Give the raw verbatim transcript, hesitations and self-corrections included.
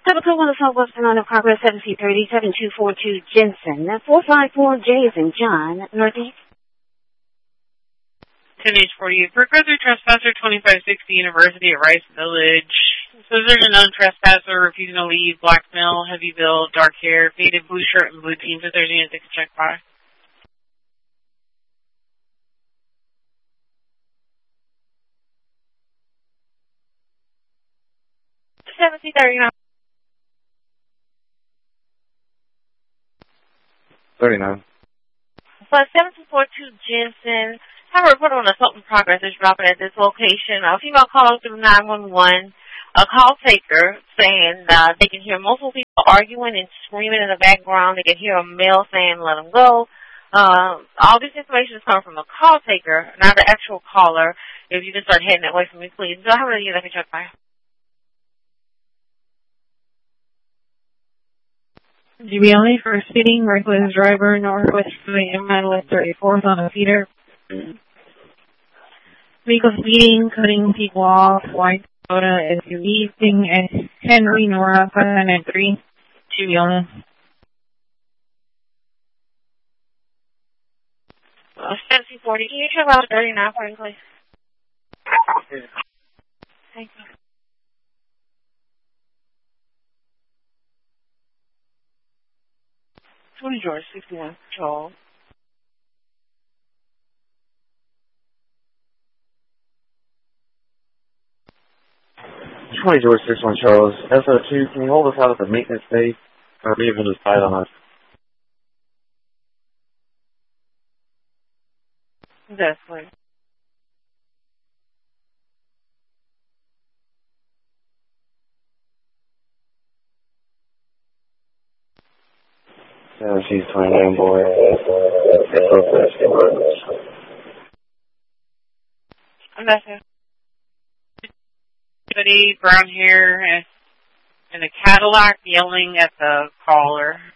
Typical one of Southwest Banana Progress seven C thirty, seven two four two Jensen, four five four Jason John, Northeast. ten H forty, progressive trespasser twenty-five sixty University at Rice Village. So there's a known trespasser refusing to leave, black male, heavy build, dark hair, faded blue shirt and blue jeans. If there's anything to check by. seven C thirty-nine. thirty-nine. Plus seven two four two Jensen. Have a report on assault in progress is dropping at this location. A female called through nine one one. A call taker saying uh, they can hear multiple people arguing and screaming in the background. They can hear a male saying, let them go. Uh, all this information is coming from the call taker, not the actual caller. If you can start heading that way for me, please. Do I have any that can check by? G B only for speeding, reckless driver, northwest M Madeline thirty-fourth on a feeder. Vehicle speeding, cutting people off, white Toyota S U V, thing at Henry Nora five hundred three, G B only. Uh, seventeen forty, can you check out thirty-nine for me, please? Thank you. twenty George, sixty-one, Patrol. twenty George, six one Charles. S O two, can you hold us out at the maintenance bay? Our vehicle is tied on us. That's fine. Yeah, she's twenty-nine, boy. I'm not sure. Somebody, brown hair, and, and a Cadillac yelling at the caller.